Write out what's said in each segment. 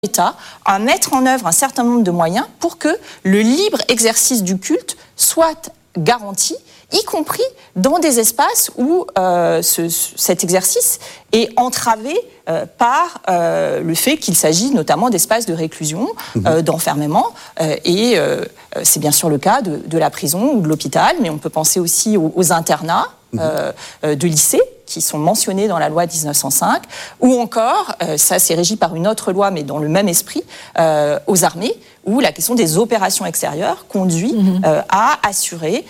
l'État à mettre en œuvre un certain nombre de moyens pour que le libre exercice du culte soit garanti, y compris dans des espaces où cet exercice est entravé par le fait qu'il s'agit notamment d'espaces de réclusion, d'enfermement, et c'est bien sûr le cas de la prison ou de l'hôpital, mais on peut penser aussi aux internats de lycées qui sont mentionnés dans la loi 1905, ou encore, ça c'est régi par une autre loi, mais dans le même esprit, aux armées, où la question des opérations extérieures conduit à assurer,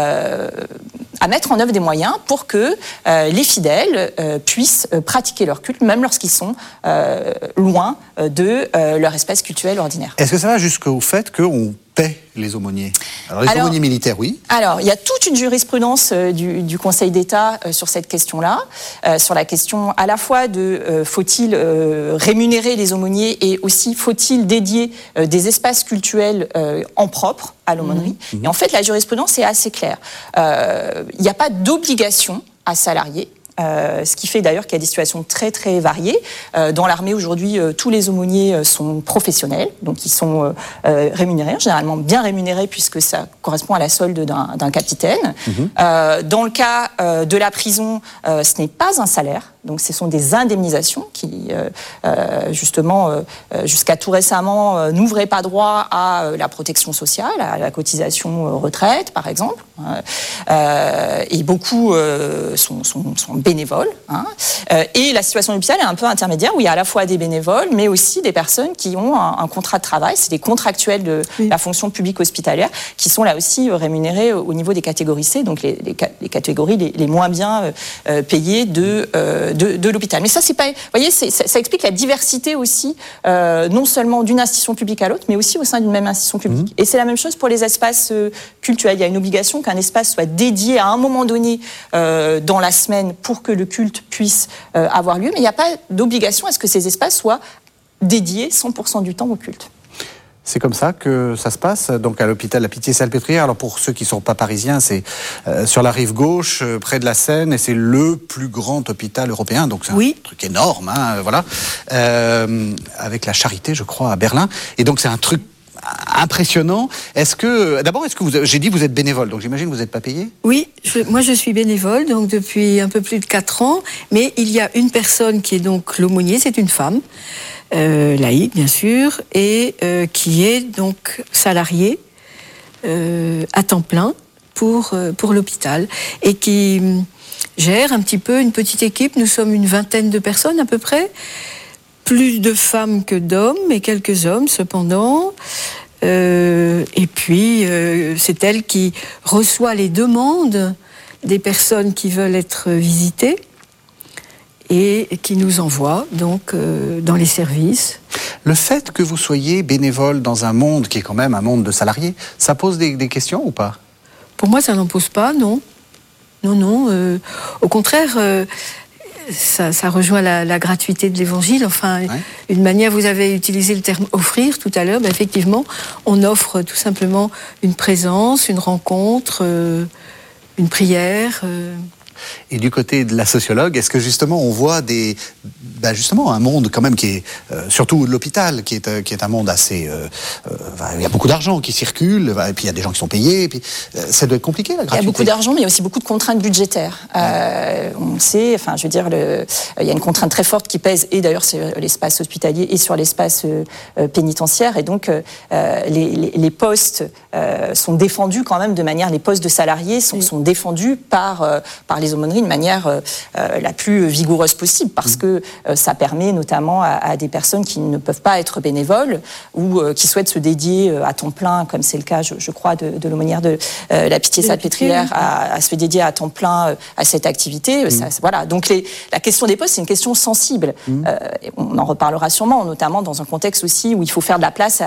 à mettre en œuvre des moyens pour que les fidèles puissent pratiquer leur culte, même lorsqu'ils sont loin de leur espace cultuel ordinaire. Est-ce que ça va jusqu'au fait qu'on paie les aumôniers? Alors, les aumôniers militaires, oui. Alors, il y a toute une jurisprudence du Conseil d'État sur cette question-là, sur la question à la fois de faut-il rémunérer les aumôniers et aussi faut-il dédier des espaces cultuels en propre à l'aumônerie. Et en fait, la jurisprudence est assez claire. Il n'y a pas d'obligation à salarier. Ce qui fait d'ailleurs qu'il y a des situations très très variées. Dans l'armée aujourd'hui, tous les aumôniers sont professionnels, donc ils sont rémunérés, généralement bien rémunérés puisque ça correspond à la solde d'un capitaine. Dans le cas de la prison, ce n'est pas un salaire, donc ce sont des indemnisations qui, justement, jusqu'à tout récemment, n'ouvraient pas droit à la protection sociale, à la cotisation retraite, par exemple. Et beaucoup sont bénévoles. Et la situation de l'hôpital est un peu intermédiaire, où il y a à la fois des bénévoles, mais aussi des personnes qui ont un contrat de travail. C'est des contractuels de la fonction publique hospitalière qui sont là aussi rémunérés au niveau des catégories C, donc les catégories les moins bien payées de l'hôpital. Mais ça, c'est pas, vous voyez, ça explique la diversité aussi, non seulement d'une institution publique à l'autre, mais aussi au sein d'une même institution publique. Et c'est la même chose pour les espaces cultuels. Il y a une obligation qu'un espace soit dédié à un moment donné dans la semaine pour que le culte puisse avoir lieu, mais il n'y a pas d'obligation à ce que ces espaces soient dédiés 100% du temps au culte. C'est comme ça que ça se passe, donc à l'hôpital La Pitié-Salpêtrière. Alors pour ceux qui ne sont pas parisiens, c'est sur la rive gauche, près de la Seine, et c'est le plus grand hôpital européen, donc c'est un truc énorme, voilà, avec la Charité, je crois, à Berlin. Et donc c'est un truc impressionnant. D'abord, j'ai dit que vous êtes bénévole, donc j'imagine que vous n'êtes pas payé? Oui, moi je suis bénévole, donc depuis un peu plus de 4 ans, mais il y a une personne qui est donc l'aumônier, c'est une femme, laïque bien sûr, et qui est donc salariée à temps plein pour l'hôpital, et qui gère un petit peu une petite équipe. Nous sommes une vingtaine de personnes à peu près, plus de femmes que d'hommes, mais quelques hommes cependant. Et puis, c'est elle qui reçoit les demandes des personnes qui veulent être visitées et qui nous envoie donc dans les services. Le fait que vous soyez bénévole dans un monde qui est quand même un monde de salariés, ça pose des questions ou pas? Pour moi, ça n'en pose pas, non. Non. Au contraire... Ça rejoint la gratuité de l'évangile. Enfin, une manière, vous avez utilisé le terme offrir tout à l'heure, effectivement, on offre tout simplement une présence, une rencontre, une prière. Et du côté de la sociologue, est-ce que justement on voit justement un monde quand même qui est, surtout l'hôpital, qui est un monde assez... il y a beaucoup d'argent qui circule, et puis il y a des gens qui sont payés, et puis ça doit être compliqué la gratuité. Il y a beaucoup d'argent, mais il y a aussi beaucoup de contraintes budgétaires. On sait, il y a une contrainte très forte qui pèse, et d'ailleurs sur l'espace hospitalier et sur l'espace pénitentiaire, et donc les postes sont défendus quand même de manière... Les postes de salariés sont défendus par les aumôneries de manière la plus vigoureuse possible, parce que ça permet notamment à des personnes qui ne peuvent pas être bénévoles ou qui souhaitent se dédier à temps plein, comme c'est le cas, je crois, de l'aumônière de La Pitié-Salpêtrière, à se dédier à temps plein à cette activité. Voilà. Donc la question des postes, c'est une question sensible. On en reparlera sûrement, notamment dans un contexte aussi où il faut faire de la place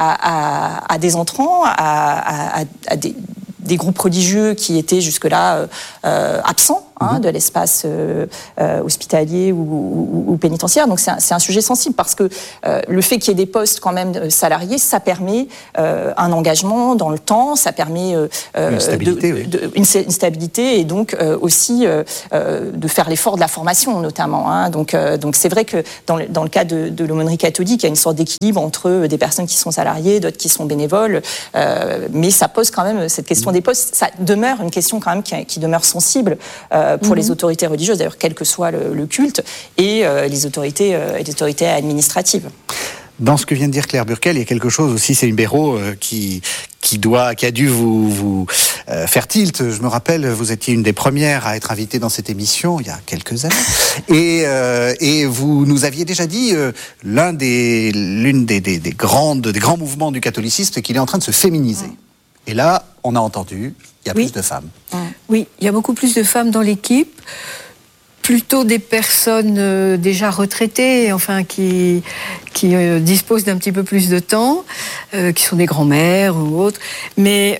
à des entrants, à des groupes religieux qui étaient jusque-là absents de l'espace hospitalier ou pénitentiaire. Donc c'est un sujet sensible parce que le fait qu'il y ait des postes quand même salariés, ça permet un engagement dans le temps, ça permet une stabilité, une stabilité et donc aussi de faire l'effort de la formation notamment. Donc c'est vrai que dans le cas de l'aumônerie catholique, il y a une sorte d'équilibre entre des personnes qui sont salariées, d'autres qui sont bénévoles, mais ça pose quand même cette question des postes. Ça demeure une question quand même qui demeure sensible pour les autorités religieuses, d'ailleurs quel que soit le culte, et les autorités administratives. Dans ce que vient de dire Claire Burkel, il y a quelque chose aussi, c'est une Béraud qui a dû vous faire tilt. Je me rappelle, vous étiez une des premières à être invitée dans cette émission il y a quelques années, et vous nous aviez déjà dit l'un des grands mouvements du catholicisme, c'est qu'il est en train de se féminiser. Et là, on a entendu, il y a plus de femmes. Oui, il y a beaucoup plus de femmes dans l'équipe. Plutôt des personnes déjà retraitées, enfin qui disposent d'un petit peu plus de temps, qui sont des grands-mères ou autres. Mais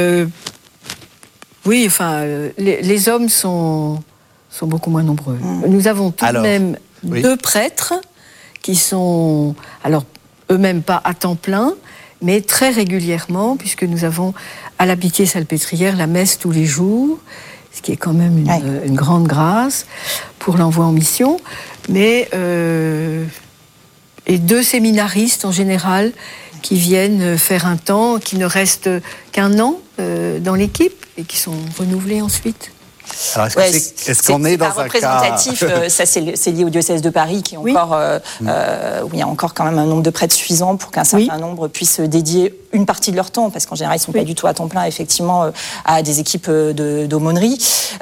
oui, enfin, les hommes sont beaucoup moins nombreux. Nous avons tout de même 2 prêtres qui sont, alors eux-mêmes pas à temps plein, mais très régulièrement, puisque nous avons à la Pitié-Salpêtrière la messe tous les jours, ce qui est quand même une grande grâce pour l'envoi en mission. Mais et 2 séminaristes en général qui viennent faire un temps, qui ne restent qu'1 an dans l'équipe et qui sont renouvelés ensuite. Alors est-ce qu'on est dans un représentatif, cas... ça c'est lié au diocèse de Paris qui est encore, où il y a encore quand même un nombre de prêtres suffisant pour qu'un certain nombre puissent dédier une partie de leur temps, parce qu'en général ils ne sont pas du tout à temps plein effectivement à des équipes d'aumônerie.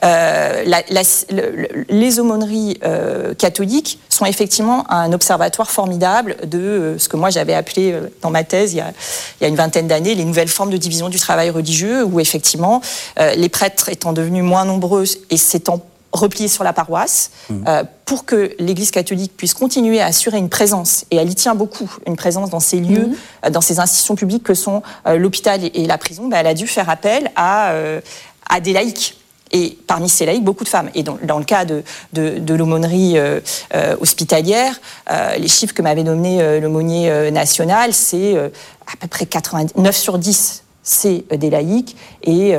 Les aumôneries catholiques sont effectivement un observatoire formidable de ce que moi j'avais appelé dans ma thèse il y a une vingtaine d'années les nouvelles formes de division du travail religieux, où effectivement les prêtres étant devenus moins nombreux et s'étant repliés sur la paroisse, pour que l'Église catholique puisse continuer à assurer une présence, et elle y tient beaucoup, une présence dans ces lieux, dans ces institutions publiques que sont l'hôpital et la prison, elle a dû faire appel à des laïcs. Et parmi ces laïcs, beaucoup de femmes. Et dans le cas de l'aumônerie hospitalière, les chiffres que m'avait donné l'aumônier national, c'est à peu près 9 sur 10. C'est des laïcs, et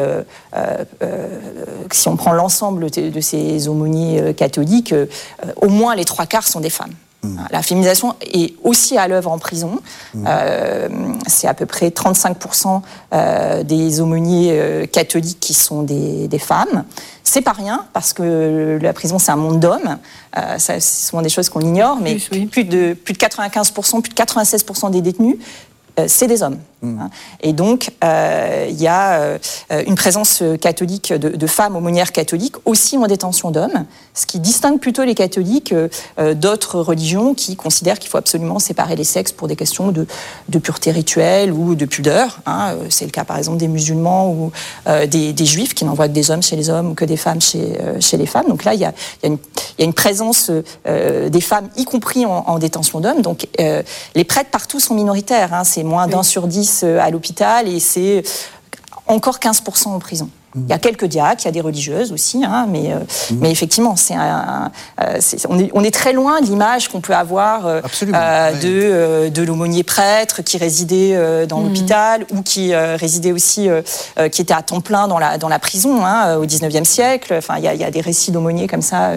si on prend l'ensemble de ces aumôniers catholiques, au moins les 3/4 sont des femmes. La féminisation est aussi à l'œuvre en prison. C'est à peu près 35% des aumôniers catholiques qui sont des femmes. C'est pas rien, parce que la prison, c'est un monde d'hommes. C'est souvent des choses qu'on ignore, mais plus de 95%, plus de 96% des détenus, c'est des hommes. Et donc, il y a une présence catholique de femmes aumônières catholiques aussi en détention d'hommes, ce qui distingue plutôt les catholiques d'autres religions qui considèrent qu'il faut absolument séparer les sexes pour des questions de pureté rituelle ou de pudeur. C'est le cas, par exemple, des musulmans ou des juifs qui n'envoient que des hommes chez les hommes ou que des femmes chez les femmes. Donc là, il y a une présence des femmes, y compris en détention d'hommes. Donc, les prêtres partout sont minoritaires. C'est moins d'1 sur 10 à l'hôpital, et c'est encore 15% en prison. Il y a quelques diacres, il y a des religieuses aussi, mais effectivement, on est très loin de l'image qu'on peut avoir de l'aumônier prêtre qui résidait dans l'hôpital, ou qui résidait aussi, qui était à temps plein dans la prison au XIXe siècle. Enfin, il y a des récits d'aumôniers comme ça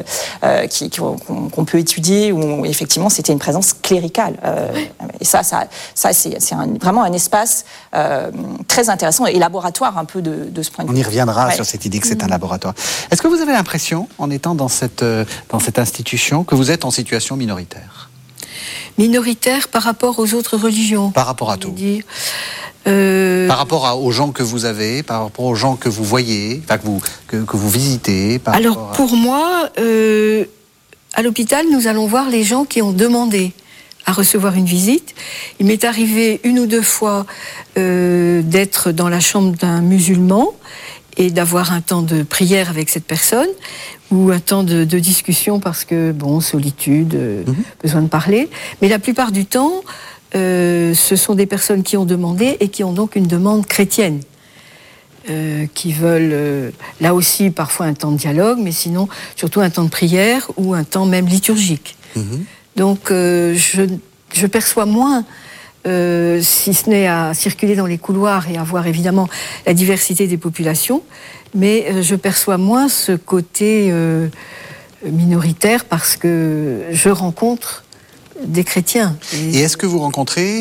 qu'on peut étudier, où effectivement c'était une présence cléricale. Et ça c'est vraiment un espace très intéressant et laboratoire un peu de ce point de vue. On y reviendra sur cette idée que c'est un laboratoire. Est-ce que vous avez l'impression, en étant dans cette institution, que vous êtes en situation minoritaire ? Minoritaire par rapport aux autres religions. Par rapport à tout. Par rapport aux gens que vous avez, par rapport aux gens que vous voyez, enfin, que vous visitez. Alors pour moi, à l'hôpital, nous allons voir les gens qui ont demandé à recevoir une visite. Il m'est arrivé 1 ou 2 fois d'être dans la chambre d'un musulman et d'avoir un temps de prière avec cette personne, ou un temps de discussion parce que, solitude, besoin de parler. Mais la plupart du temps, ce sont des personnes qui ont demandé et qui ont donc une demande chrétienne. qui veulent, là aussi, parfois un temps de dialogue, mais sinon, surtout un temps de prière ou un temps même liturgique. Donc, je perçois moins, si ce n'est à circuler dans les couloirs et à voir évidemment la diversité des populations, mais je perçois moins ce côté minoritaire parce que je rencontre des chrétiens. Et est-ce que vous rencontrez